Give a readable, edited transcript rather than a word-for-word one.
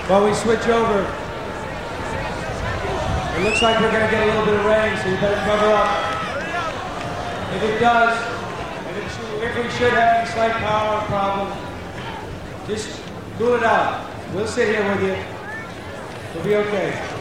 While we switch over, it looks like we're going to get a little bit of rain, so you better cover up. If it does, if we should have any slight power problem, just cool it out. We'll sit here with you. We'll be okay.